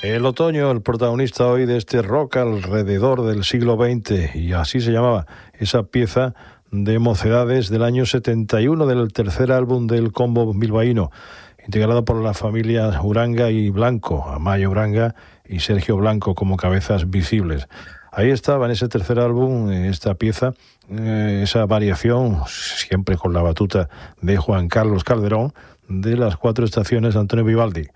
El otoño, el protagonista hoy de este rock alrededor del siglo XX, y así se llamaba esa pieza de Mocedades del año 71, del tercer álbum del combo bilbaíno, integrado por la familia Uranga y Blanco, Amayo Uranga y Sergio Blanco como cabezas visibles. Ahí estaba en ese tercer álbum esta pieza, esa variación, siempre con la batuta de Juan Carlos Calderón, de las 4 estaciones de Antonio Vivaldi.